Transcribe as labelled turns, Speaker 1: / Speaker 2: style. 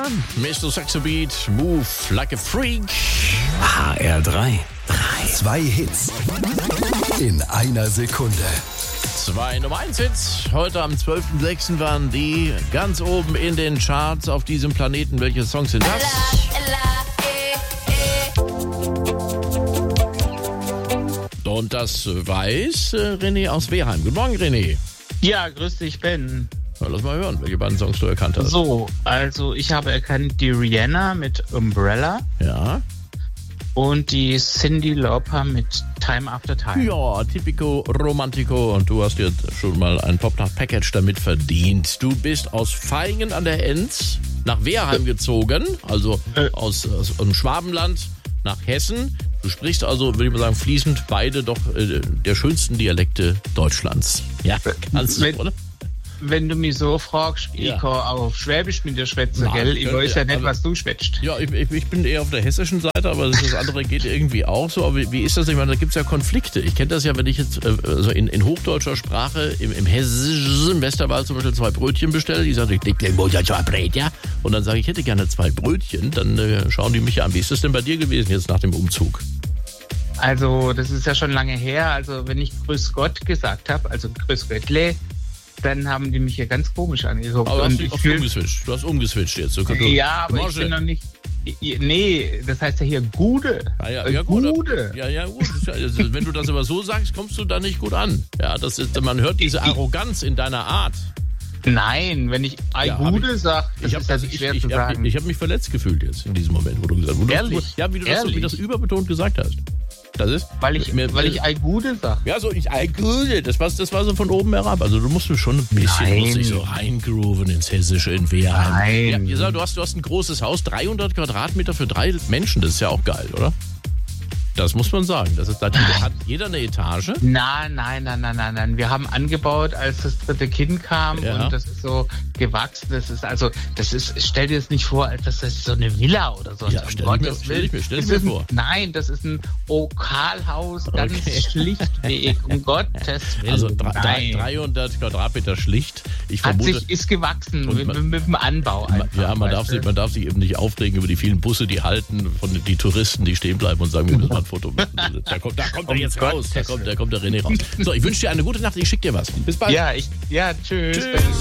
Speaker 1: Mr. Saxobeat, Move Like a Freak.
Speaker 2: HR3.
Speaker 3: 2 Hits in einer Sekunde.
Speaker 1: 2 Nummer 1 Hits. Heute am 12.06. waren die ganz oben in den Charts auf diesem Planeten. Welche Songs sind das? Und das weiß René aus Wehrheim. Guten Morgen, René.
Speaker 4: Ja, grüß dich, Ben.
Speaker 1: Na, lass mal hören, welche beiden Songs du erkannt hast.
Speaker 4: So, also ich habe erkannt die Rihanna mit Umbrella
Speaker 1: Ja.
Speaker 4: und die Cyndi Lauper mit Time After Time.
Speaker 1: Ja, Typico Romantico. Und du hast jetzt schon mal ein Popnacht-Package damit verdient. Du bist aus Vaihingen an der Enz nach Wehrheim gezogen, also aus dem Schwabenland nach Hessen. Du sprichst also, würde ich mal sagen, fließend beide doch der schönsten Dialekte Deutschlands. Ja, kannst du, oder?
Speaker 4: Wenn du mich so fragst,
Speaker 1: Ja.
Speaker 4: ich kann auch auf Schwäbisch mit dir schwätzen,
Speaker 1: Nein,
Speaker 4: gell? Ich weiß ja nicht,
Speaker 1: aber-
Speaker 4: was du schwätzt.
Speaker 1: Ja, ich bin eher auf der hessischen Seite, aber das andere geht irgendwie auch so. Aber wie ist das? Ich meine, da gibt es ja Konflikte. Ich kenne das ja, wenn ich jetzt also in hochdeutscher Sprache im hessischen Westerwald zum Beispiel 2 Brötchen bestelle. Die sagen, ich leg den Motor 2 Brötchen. Und dann sage ich, ich hätte gerne 2 Brötchen. Dann schauen die mich an. Wie ist das denn bei dir gewesen jetzt nach dem Umzug?
Speaker 4: Also, das ist ja schon lange her. Also, wenn ich Grüß Gott gesagt habe, also Grüß Göttle, dann haben die mich hier ganz komisch angeguckt.
Speaker 1: Aber
Speaker 4: Und
Speaker 1: du hast umgeswitcht. Du hast umgeswitcht jetzt.
Speaker 4: ja, aber
Speaker 1: Morsche.
Speaker 4: ich bin noch nicht... Nee, das heißt ja hier Gude.
Speaker 1: Ja, gut.
Speaker 4: Gude.
Speaker 1: Ja, gut. Also, wenn du das aber so sagst, kommst du da nicht gut an. Ja, das ist, man hört diese Arroganz in deiner Art.
Speaker 4: Nein, wenn ich Gude sage, das ist ja nicht schwer zu sagen.
Speaker 1: Ich habe mich verletzt gefühlt jetzt in diesem Moment, wo du gesagt hast.
Speaker 4: Ehrlich?
Speaker 1: Ja, wie du das überbetont gesagt hast. Das ist,
Speaker 4: Weil ich Gude sage.
Speaker 1: ja, so Gude, das war so von oben herab. Also du musst schon ein bisschen
Speaker 4: Nein.
Speaker 1: musst dich so reingrooven ins Hessische in Wehrheim.
Speaker 4: Nein.
Speaker 1: Ja, ihr sagt, du hast ein großes Haus, 300 Quadratmeter für 3 Menschen, das ist ja auch geil, oder? Das muss man sagen. Hat jeder eine Etage?
Speaker 4: Nein. Wir haben angebaut, als das 3. Kind kam
Speaker 1: Ja.
Speaker 4: und das ist so gewachsen. Stell dir das nicht vor, als das ist so eine Villa oder so.
Speaker 1: Ja,
Speaker 4: Um
Speaker 1: stell
Speaker 4: Gottes
Speaker 1: ich
Speaker 4: Willen.
Speaker 1: mir
Speaker 4: Das ist
Speaker 1: vor.
Speaker 4: Nein, das ist ein Okalhaus, ganz
Speaker 1: Okay.
Speaker 4: schlichtweg, um Gottes Willen.
Speaker 1: Also
Speaker 4: Nein.
Speaker 1: 300 Quadratmeter schlicht. Ich vermute,
Speaker 4: Ist gewachsen
Speaker 1: Und
Speaker 4: mit dem Anbau einfach.
Speaker 1: ja, man darf sich eben nicht aufregen über die vielen Busse, die halten, von die Touristen, die stehen bleiben und sagen, wir müssen mal ein Foto machen. Da kommt er jetzt raus. Da kommt der René raus. So, ich wünsche dir eine gute Nacht. Ich schicke dir was. Bis bald.
Speaker 4: Ja, tschüss.
Speaker 1: Tschüss.